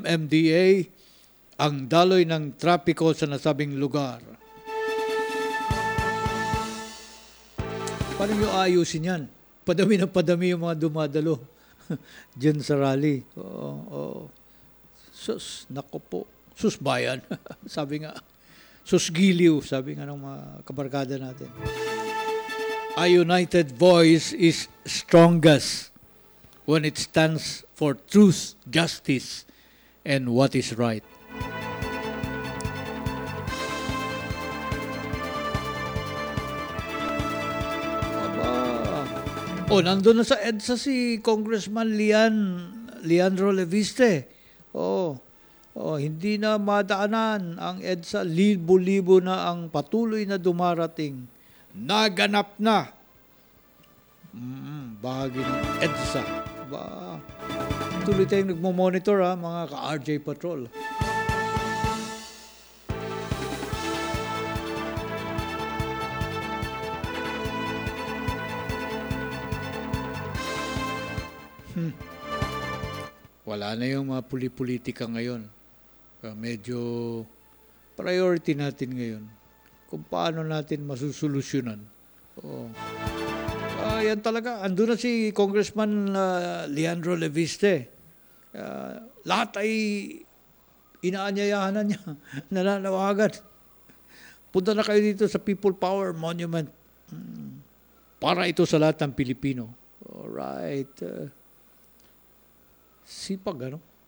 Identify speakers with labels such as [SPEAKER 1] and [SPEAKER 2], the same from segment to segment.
[SPEAKER 1] MMDA ang daloy ng trapiko sa nasabing lugar. Paano nyo ayusin yan? Padami ng padami yung mga dumadalo dyan sa rally. Oo. Sus, nako po. Sus bayan. Sabi nga. Sus giliw, sabi nga ng mga kabarkada natin. A united voice is strongest when it stands for truth, justice, and what is right. Nandun na sa EDSA si Congressman Leandro Leviste. Hindi na madaanan ang EDSA. Libo-libo na ang patuloy na dumarating. Naganap na. Bahagi ng EDSA. Tuloy tayong nagmo-monitor mga ka-RJ Patrol. Wala na yung mga politika ngayon. Medyo priority natin ngayon kung paano natin masusolusyonan. Yan talaga. Andun na si Congressman Leandro Leviste. Lahat ay inaanyayahan na niya. Nananawagan. Punta na kayo dito sa People Power Monument. Para ito sa lahat ng Pilipino. Alright. Sipag,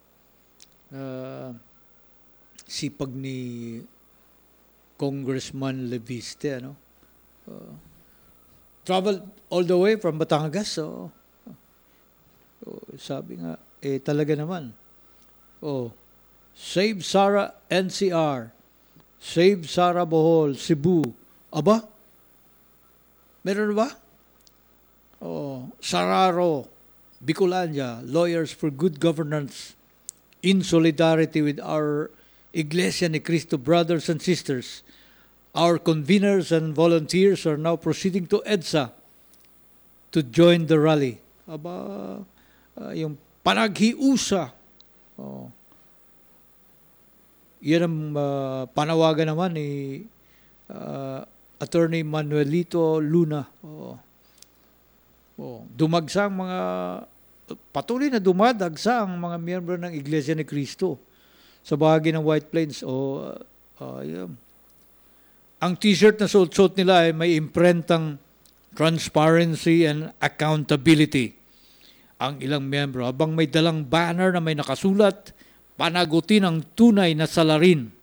[SPEAKER 1] sipag ni Congressman Leviste, travel all the way from Batangas. Sabi nga, talaga naman. Save Sara NCR, Save Sara Bohol, Cebu. Aba? Meron ba? Sararo, Bicolandia, Lawyers for Good Governance, in solidarity with our Iglesia ni Cristo brothers and sisters. Our conveners and volunteers are now proceeding to EDSA to join the rally. Yung panaghiusa. Yan ang panawagan naman ni Attorney Manuelito Luna. Dumagsang mga patuloy na dumadagsa ang mga miyembro ng Iglesia ni Cristo sa bahagi ng White Plains. Ang t-shirt na suot-suot nila ay may imprentang transparency and accountability. Ang ilang miyembro habang may dalang banner na may nakasulat, panagutin ang tunay na salarin.